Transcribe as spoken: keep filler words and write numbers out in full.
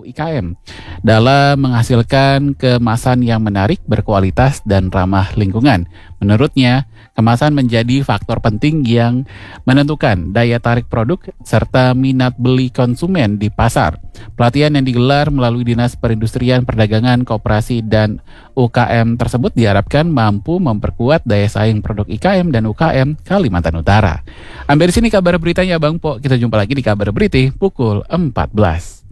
pelaku I K M dalam menghasilkan kemasan yang menarik, berkualitas, dan ramah lingkungan. Menurutnya, kemasan menjadi faktor penting yang menentukan daya tarik produk serta minat beli konsumen di pasar. Pelatihan yang digelar melalui Dinas Perindustrian, Perdagangan, Koperasi, dan U K M tersebut diharapkan mampu memperkuat daya saing produk I K M dan U K M Kalimantan Utara. Sampai di sini kabar beritanya Bang Po. Kita jumpa lagi di kabar berita pukul empat belas.